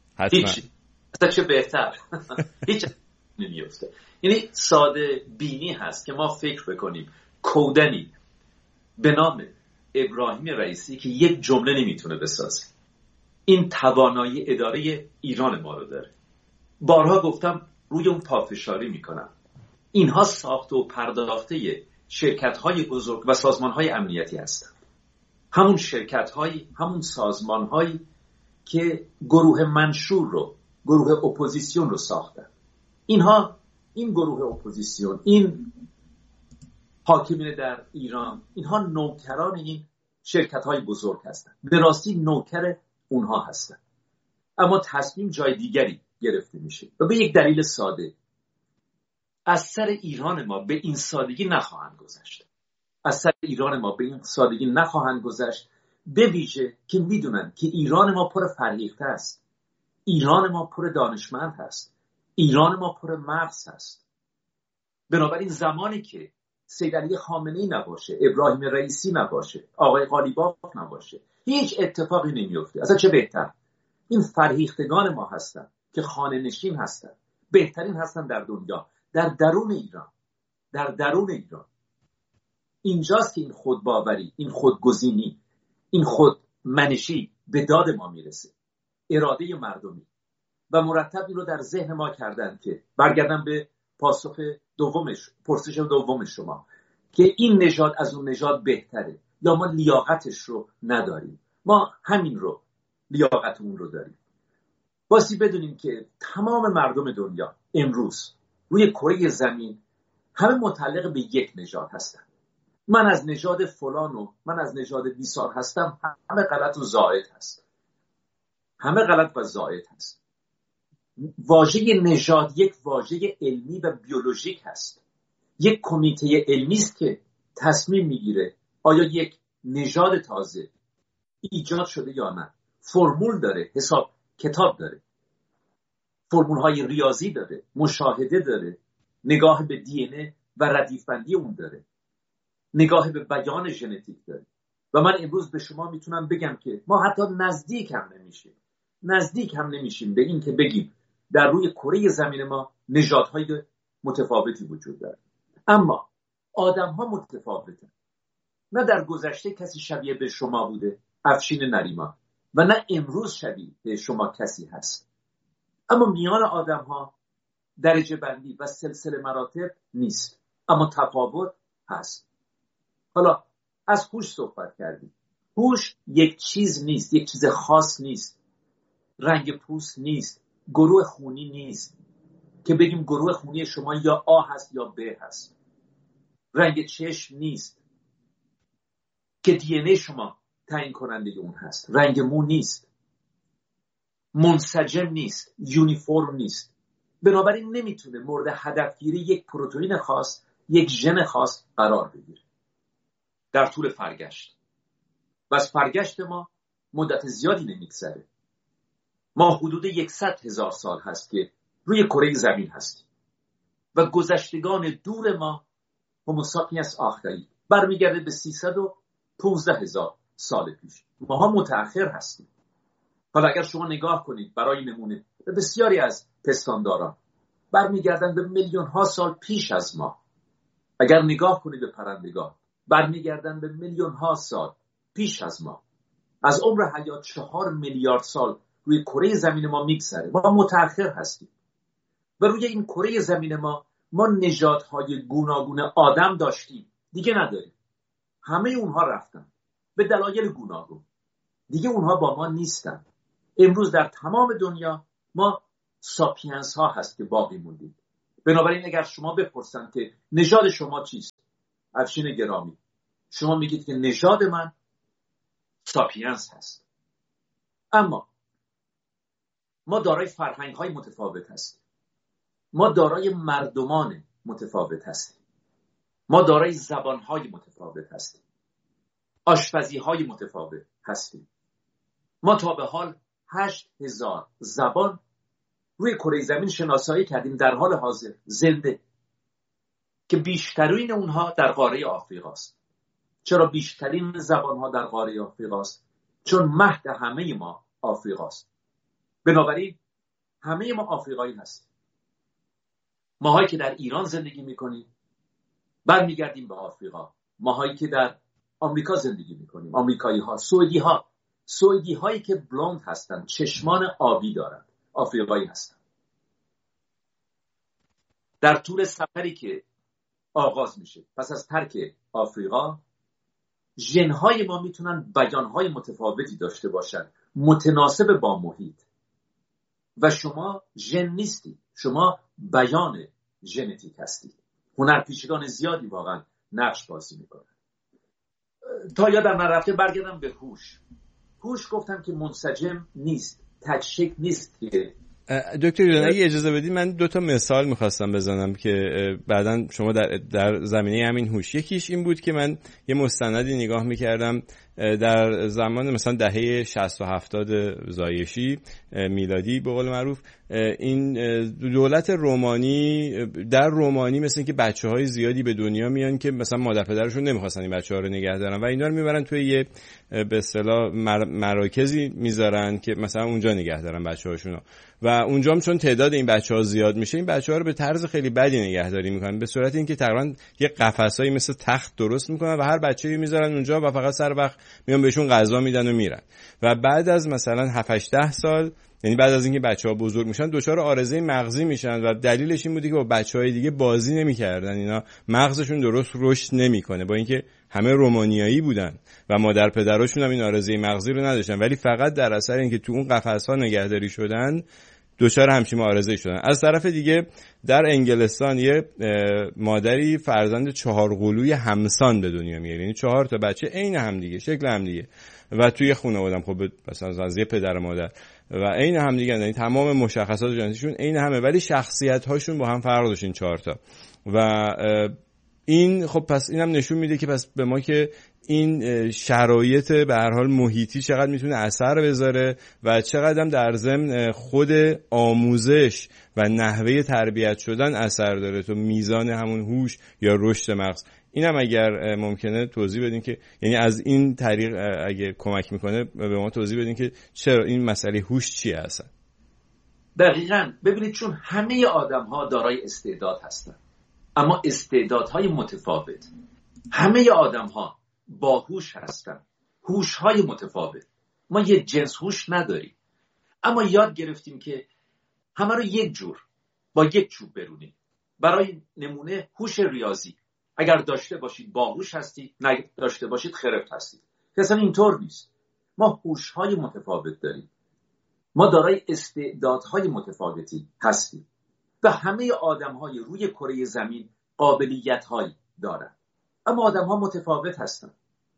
اصلا چه بهتر. هیچ نمیفته. یعنی ساده بینی هست که ما فکر بکنیم کودنی به نام ابراهیم رئیسی که یک جمله نمیتونه بسازه، این توانایی اداره ایران ما رو داره. بارها گفتم روی اون پافشاری میکنم. اینها ساخته و پرداخته شرکت‌های بزرگ و سازمان‌های امنیتی هستند. همون شرکت‌هایی، همون سازمان‌هایی که گروه منشور رو، گروه اپوزیسیون رو ساختن. این گروه اپوزیسیون، این حاکمین در ایران، اینها نوکران این شرکت‌های بزرگ هستند. به راستی نوکر اونها هستند. اما تصمیم جای دیگری گرفته میشه و به یک دلیل ساده. از سر ایران ما به این سادگی نخواهند گذشت. از سر ایران ما به این سادگی نخواهند گذشت، به ویژه که میدونن که ایران ما پر فرهیخته است. ایران ما پر دانشمند هست. ایران ما پر مغز هست. بنابراین زمانی که سید علی خامنه‌ای نباشه، ابراهیم رئیسی نباشه، آقای قالیباف نباشه، هیچ اتفاقی نمیفته. اصلا چه بهتر. این فرهیختگان ما هستن که خانه نشین هستن، بهترین هستن در دنیا، در درون ایران. اینجاست که این خودباوری، این خودگزینی، این خودمنشی به داد ما میرسه. اراده مردمی و مرتب این رو در ذهن ما کردن که برگردم به پرسش دوم شما که این نژاد از اون نژاد بهتره یا ما لیاقتش رو نداریم. ما همین رو لیاقتمون رو داریم. باسی بدونیم که تمام مردم دنیا امروز روی کره زمین همه متعلق به یک نژاد هستن. من از نژاد فلان و من از نژاد بیسار هستم، همه غلط و زائد هست. همه غلط و زائد هست. واژه نژاد یک واژه علمی و بیولوژیک هست. یک کمیته علمی است که تصمیم میگیره آیا یک نژاد تازه ایجاد شده یا نه. فرمول داره، حساب کتاب داره، فرمول‌های ریاضی داره، مشاهده داره، نگاه به دی ان ای و ردیف‌بندی اون داره، نگاه به بیان ژنتیک داره. و من امروز به شما میتونم بگم که ما حتی نزدیک هم نمیشیم به این که بگیم در روی کره زمین ما نژادهای متفاوتی وجود داره. اما آدم‌ها متفاوتن. نه در گذشته کسی شبیه به شما بوده، افشین نریمان، و نه امروز شبیه به شما کسی هست. اما میان آدم‌ها درجه بندی و سلسله مراتب نیست، اما تفاوت هست. حالا از هوش صحبت کردیم. هوش یک چیز نیست، یک چیز خاص نیست. رنگ پوست نیست، گروه خونی نیست که بگیم گروه خونی شما یا آ هست یا ب هست. رنگ چشم نیست که دی ان ای شما تعیین کننده اون هست. رنگ مو نیست، منسجم نیست، یونیفرم نیست. بنابراین نمیتونه مورد هدفگیری یک پروتئین خاص، یک ژن خاص قرار بگیره در طول فرگشت. و از فرگشت ما مدت زیادی نمیگذره. ما حدود 100,000 سال هست که روی کره زمین هستیم و گذشتگان دور ما هوموساپینس آخری برمیگرده به 315,000 سال پیش. ماها متأخر هستیم. حالا اگر شما نگاه کنید برای نمونه به بسیاری از پستانداران برمیگردن به میلیون ها سال پیش از ما. اگر نگاه کنید به پرندگان برمیگردن به میلیون ها سال پیش از ما. از عمر حیات 4 میلیارد سال روی کره زمین ما میگذره. ما متأخر هستیم و روی این کره زمین ما نژادهای گوناگون آدم داشتیم، دیگه نداریم. همه اونها رفتن به دلایل گوناگون، دیگه اونها با ما نیستن. امروز در تمام دنیا ما ساپینس ها هست که باقی موندیم. بنابراین اگر شما بپرسن که نژاد شما چیست، افشین گرامی، شما میگید که نژاد من ساپینس هست. اما ما دارای فرهنگ‌های متفاوت هستیم، ما دارای مردمان متفاوت هستیم، ما دارای زبان‌های متفاوت هستیم، آشپزی‌های متفاوت هستیم. ما تا به حال 8000 زبان روی کره زمین شناسایی کردیم در حال حاضر زنده، که بیشترین اونها در قاره آفریقاست. چرا بیشترین زبان‌ها در قاره آفریقاست؟ چون مهد همه ما آفریقاست. بنابراین همه ما آفریقایی هستیم. ماهایی که در ایران زندگی میکنیم برمیگردیم به آفریقا. ماهایی که در آمریکا زندگی میکنیم، آمریکایی ها، سوئدی هایی که بلوند هستند، چشمان آبی دارند، آفریقایی هستند. در طول سفری که آغاز میشه پس از ترک آفریقا، ژن‌های ما میتونن بیان‌های متفاوتی داشته باشن متناسب با محیط. و شما ژن نیستی، شما بیان ژنتیک هستید. هنرپیشگان زیادی واقعا نقش بازی میکنن. تا یادم نرفته برگردم به هوش گفتم که منسجم نیست، تکشک نیست. که دکتر ایران اگه اجازه بدید من 2 تا مثال میخواستم بزنم که بعداً شما در زمینه همین هوش. یکیش این بود که من یه مستندی نگاه میکردم در زمان مثلا دهه 60 و 70 زایشی میلادی به قول معروف، این دولت رومانی، در رومانی مثل اینکه بچه‌های زیادی به دنیا میان که مثلا مادر پدرشون نمیخواستن این بچه‌ها رو نگه دارن و اینا رو میبرن توی یه به اصطلاح مراکزی میذارن که مثلا اونجا نگه دارن بچه‌هاشونو و اونجا هم چون تعداد این بچه‌ها زیاد میشه این بچه‌ها رو به طرز خیلی بدی نگهداری میکنن، به صورت اینکه تقریبا یه قفسایی مثل تخت درست میکنن و هر بچه‌ای میذارن اونجا و فقط سر وقت میان بهشون غذا میدن و میرن. و بعد از مثلا 7-8 سال، یعنی بعد از اینکه بچه‌ها بزرگ میشن، دچار عارضه مغزی میشن و دلیلش این بوده که با بچه‌های دیگه بازی نمی‌کردن، اینا مغزشون درست رشد نمی‌کنه، با اینکه همه رومانیایی بودن و مادر پدراشون هم این عارضه مغزی رو نداشتن، ولی فقط در اثر اینکه تو اون قفس‌ها نگهداری شدن دچار همچین معارضه شدن. از طرف دیگه در انگلستان یه مادری فرزند 4 قلوی همسان به دنیا میاره، یعنی 4 تا بچه عین هم دیگه، شکل هم دیگه و توی خانواده‌ام خب مثلا از یه پدر و مادر و عین هم دیگه، یعنی تمام مشخصات ژنتیکشون عین همه ولی شخصیت هاشون با هم فرق داشتین 4 تا. و این خب پس اینم نشون میده که پس به ما که این شرایط به هر حال محیطی چقدر میتونه اثر بذاره و چقدر هم در ضمن خود آموزش و نحوه تربیت شدن اثر داره تو میزان همون هوش یا رشد مغز. اینم اگر ممکنه توضیح بدین که یعنی از این طریق اگه کمک میکنه به ما توضیح بدین که چرا این مسئله هوش چیه اصلا. دقیقاً ببینید چون همه آدم‌ها دارای استعداد هستن اما استعدادهای متفاوت. همه آدم‌ها باهوش هستن، هوش‌های متفاوت. ما یه جنس هوش نداریم اما یاد گرفتیم که همه رو یک جور با یک چوب برونیم. برای نمونه هوش ریاضی، اگر داشته باشید باهوش هستید، نه داشته باشید خرفت هستید. اصلا اینطور نیست. ما هوش‌های متفاوت داریم، ما دارای استعدادهای متفاوتی هستیم و همه آدم‌های روی کره زمین قابلیت‌هایی دارن، اما آدم‌ها متفاوت هستن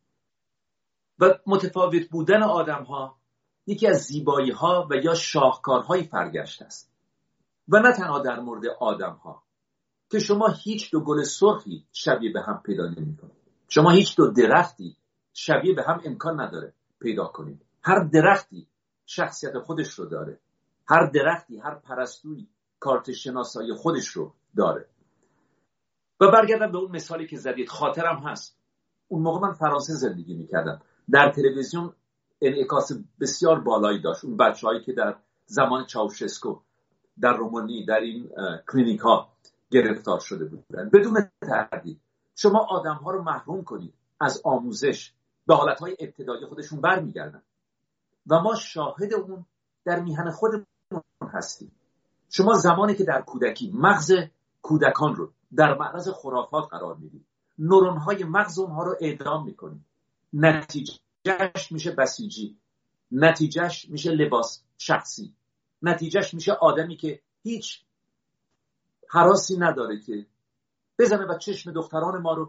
و متفاوت بودن آدم‌ها یکی از زیبایی‌ها و یا شاهکارهای فرگشت است. و نه تنها در مورد آدم‌ها که شما هیچ 2 گل سرخی شبیه به هم پیدا نمی‌کنید، شما هیچ 2 درختی شبیه به هم امکان نداره پیدا کنید. هر درختی شخصیت خودش رو داره، هر درختی، هر پرستویی کارت شناسایی خودش رو داره. و برگردم به اون مثالی که زدید، خاطرم هست اون موقع من فرانسه زندگی میکردم، در تلویزیون انعکاس بسیار بالایی داشت اون بچه‌هایی که در زمان چاوشسکو در رومانی در این کلینیک ها گرفتار شده بودن. بدون تردید شما آدم‌ها رو محروم کنید از آموزش، به حالت‌های ابتدایی خودشون برمیگردن و ما شاهد اون در میهن خودمون هستیم. شما زمانی که در کودکی مغز کودکان رو در معرض خرافات قرار میدید، نورون‌های مغز اونها رو اعدام میکنید، نتیجهش میشه بسیجی، نتیجهش میشه لباس شخصی، نتیجهش میشه آدمی که هیچ هراسی نداره که بزنه و چشم دختران ما رو